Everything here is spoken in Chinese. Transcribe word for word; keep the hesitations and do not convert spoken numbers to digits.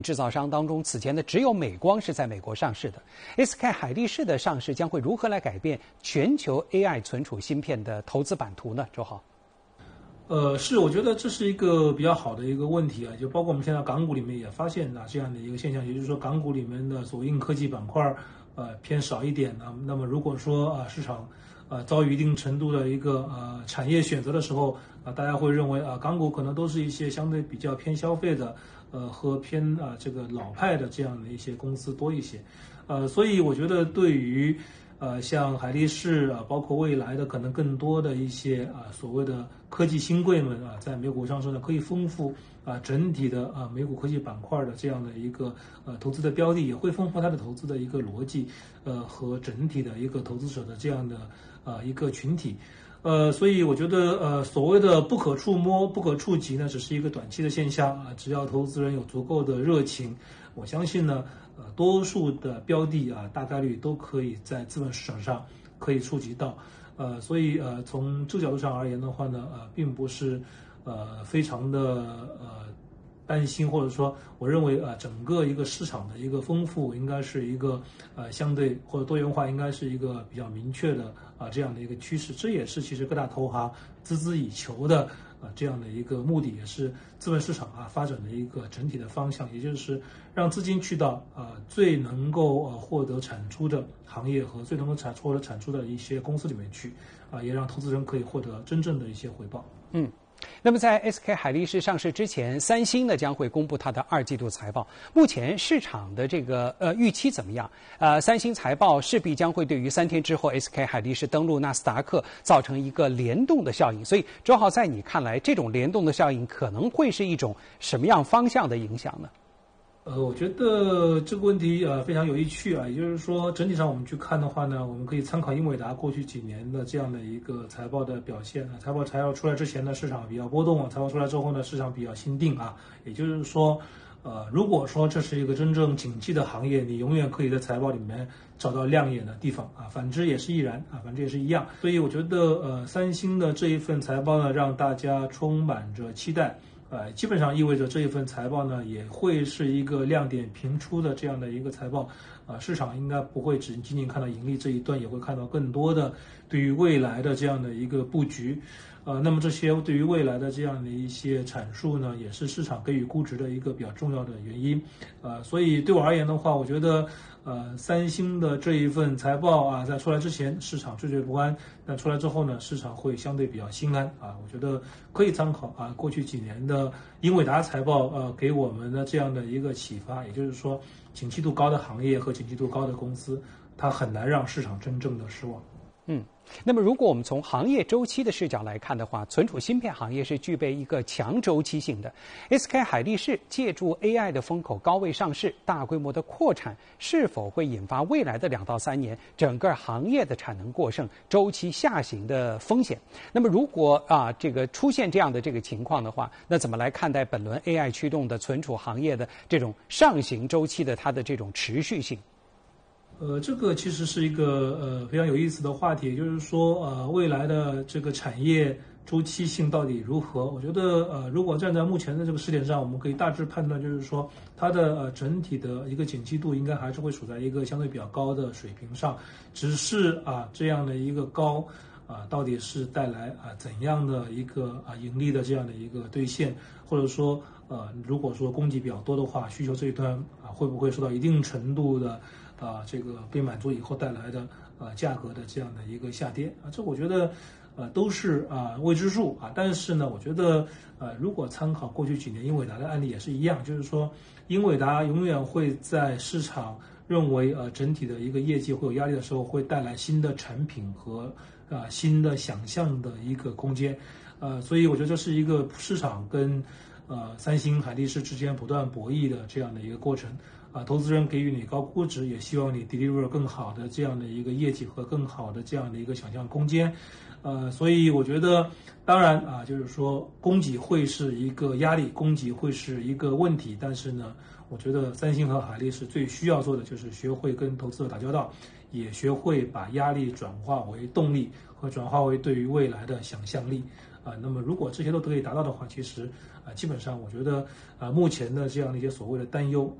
制造商当中，此前的只有美光是在美国上市的。S K 海力士的上市将会如何来改变全球 A I 存储芯片的投资版图呢？周浩。 呃，是，我觉得这是一个比较好的一个问题啊，就包括我们现在港股里面也发现啊这样的一个现象，也就是说港股里面的所谓硬科技板块呃偏少一点啊。那么如果说啊市场呃遭遇一定程度的一个呃产业选择的时候啊，大家会认为啊港股可能都是一些相对比较偏消费的呃和偏啊这个老派的这样的一些公司多一些，呃，所以我觉得对于呃，像海力士啊，包括未来的可能更多的一些啊所谓的科技新贵们啊，在美股上市呢，可以丰富啊整体的啊美股科技板块的这样的一个呃投资的标的，也会丰富它的投资的一个逻辑，呃和整体的一个投资者的这样的啊一个群体。呃，所以我觉得，呃，所谓的不可触摸、不可触及呢，只是一个短期的现象啊。只要投资人有足够的热情，我相信呢，呃，多数的标的啊，大概率都可以在资本市场上可以触及到。呃，所以呃，从这个角度上而言的话呢，呃，并不是呃非常的呃担心，或者说，我认为啊、呃，整个一个市场的一个丰富，应该是一个呃相对或者多元化，应该是一个比较明确的啊、呃、这样的一个趋势。这也是其实各大投行孜孜以求的啊、呃、这样的一个目的，也是资本市场啊发展的一个整体的方向，也就是让资金去到啊、呃、最能够呃获得产出的行业和最能够产获得产出的一些公司里面去啊、呃，也让投资人可以获得真正的一些回报。 嗯。那么在 S K 海力士上市之前，三星呢将会公布它的二季度财报。目前市场的这个呃预期怎么样？呃，三星财报势必将会对于三天之后 S K 海力士登陆纳斯达克造成一个联动的效应。所以，周浩，在你看来，这种联动的效应可能会是一种什么样方向的影响呢？ 呃，我觉得这个问题呃非常有趣啊，也就是说整体上我们去看的话呢，我们可以参考英伟达过去几年的这样的一个财报的表现啊。财报材料出来之前呢，市场比较波动啊；财报出来之后呢，市场比较心定啊。也就是说，呃，如果说这是一个真正景气的行业，你永远可以在财报里面找到亮眼的地方啊。反之也是亦然啊，反之也是一样。所以我觉得呃，三星的这一份财报呢，让大家充满着期待。呃，基本上意味着这一份财报呢，也会是一个亮点频出的这样的一个财报，啊、呃，市场应该不会只仅仅看到盈利这一段，也会看到更多的对于未来的这样的一个布局，呃，那么这些对于未来的这样的一些阐述呢，也是市场给予估值的一个比较重要的原因，呃，所以对我而言的话，我觉得，呃，三星的这一份财报啊，在出来之前，市场惴惴不安，但出来之后呢，市场会相对比较心安啊，我觉得可以参考啊，过去几年的英伟达财报，呃，给我们的这样的一个启发，也就是说，景气度高的行业和景气度高的公司，它很难让市场真正的失望。 嗯，那么如果我们从行业周期的视角来看的话，存储芯片行业是具备一个强周期性的。S K 海力士借助 A I 的风口高位上市，大规模的扩产，是否会引发未来的两到三年整个行业的产能过剩、周期下行的风险？那么如果啊这个出现这样的这个情况的话，那怎么来看待本轮 A I 驱动的存储行业的这种上行周期的它的这种持续性？ 呃，这个其实是一个呃非常有意思的话题，也就是说，呃，未来的这个产业周期性到底如何？我觉得，呃，如果站在目前的这个时点上，我们可以大致判断，就是说，它的呃整体的一个景气度应该还是会处在一个相对比较高的水平上，只是啊这样的一个高啊，到底是带来啊怎样的一个啊盈利的这样的一个兑现，或者说呃，如果说供给比较多的话，需求这一端啊会不会受到一定程度的啊，这个被满足以后带来的呃价格的这样的一个下跌啊，这我觉得呃都是啊未知数啊。但是呢，我觉得呃如果参考过去几年英伟达的案例也是一样，就是说英伟达永远会在市场认为呃整体的一个业绩会有压力的时候，会带来新的产品和啊新的想象的一个空间，呃，所以我觉得这是一个市场跟呃三星、海力士之间不断博弈的这样的一个过程。啊，投资人给予你高估值，也希望你 deliver 更好的这样的一个业绩和更好的这样的一个想象空间，呃，所以我觉得，当然啊，就是说供给会是一个压力，供给会是一个问题，但是呢，我觉得三星和海力士最需要做的就是学会跟投资者打交道，也学会把压力转化为动力和转化为对于未来的想象力。 啊。那么如果这些都可以达到的话，其实啊，基本上我觉得啊，目前的这样的一些所谓的担忧